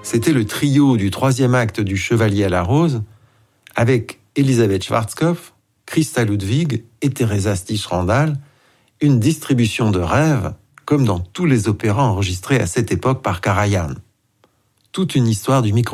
C'était le trio du 3e acte du Chevalier à la Rose, avec Elisabeth Schwarzkopf, Christa Ludwig et Teresa Stich-Randall, une distribution de rêve, comme dans tous les opéras enregistrés à cette époque par Karajan. Toute une histoire du micro